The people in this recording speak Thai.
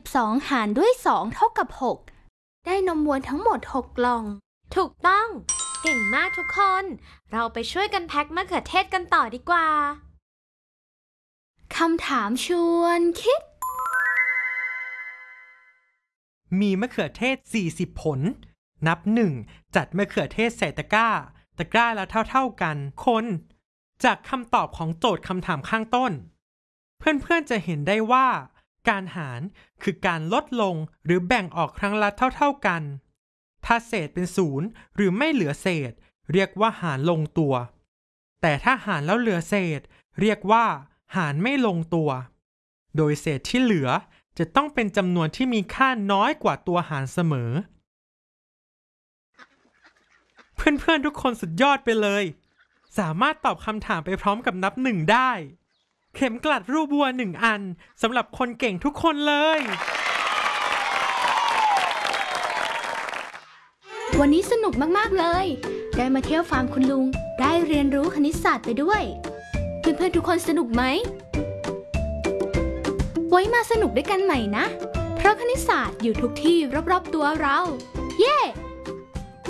12หารด้วย2เท่ากับ6ได้นมวัวทั้งหมด6กล่องถูกต้องเก่งมากทุกคนเราไปช่วยกันแพ็คมะเขือเทศกันต่อดีกว่าคำถามชวนคิดมีมะเขือเทศ40ผลนับ1จัดมะเขือเทศใส่ตะกร้าละเท่ากันคนจากคำตอบของโจทย์คำถามข้างต้นเพื่อนๆจะเห็นได้ว่าการหารคือการลดลงหรือแบ่งออกครั้งละเท่ากันถ้าเศษเป็น0หรือไม่เหลือเศษเรียกว่าหารลงตัวแต่ถ้าหารแล้วเหลือเศษเรียกว่าหารไม่ลงตัวโดยเศษที่เหลือจะต้องเป็นจำนวนที่มีค่าน้อยกว่าตัวหารเสมอเพื่อนๆทุกคนสุดยอดไปเลยสามารถตอบคำถามไปพร้อมกับนับ1ได้เข็มกลัดรูปวัว1อันสำหรับคนเก่งทุกคนเลยวันนี้สนุกมากๆเลยได้มาเที่ยวฟาร์มคุณลุงได้เรียนรู้คณิตศาสตร์ไปด้วยเพื่อนๆทุกคนสนุกไหมไว้มาสนุกด้วยกันใหม่นะเพราะคณิตศาสตร์อยู่ทุกที่รอบๆตัวเราเย้